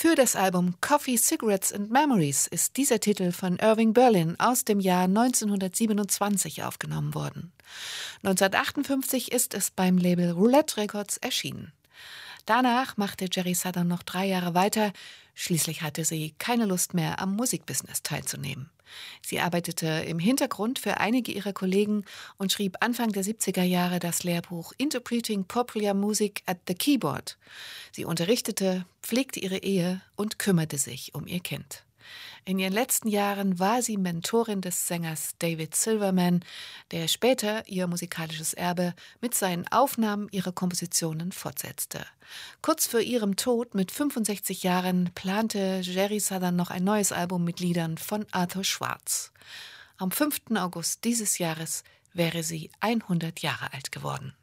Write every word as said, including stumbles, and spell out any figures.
Für das Album Coffee, Cigarettes and Memories ist dieser Titel von Irving Berlin aus dem Jahr neunzehnhundertsiebenundzwanzig aufgenommen worden. neunzehnhundertachtundfünfzig ist es beim Label Roulette Records erschienen. Danach machte Jerry Southern noch drei Jahre weiter. Schließlich hatte sie keine Lust mehr, am Musikbusiness teilzunehmen. Sie arbeitete im Hintergrund für einige ihrer Kollegen und schrieb Anfang der siebziger Jahre das Lehrbuch Interpreting Popular Music at the Keyboard. Sie unterrichtete, pflegte ihre Ehe und kümmerte sich um ihr Kind. In ihren letzten Jahren war sie Mentorin des Sängers David Silverman, der später ihr musikalisches Erbe mit seinen Aufnahmen ihrer Kompositionen fortsetzte. Kurz vor ihrem Tod mit fünfundsechzig Jahren plante Jerry Southern noch ein neues Album mit Liedern von Arthur Schwartz. Am fünften August dieses Jahres wäre sie hundert Jahre alt geworden.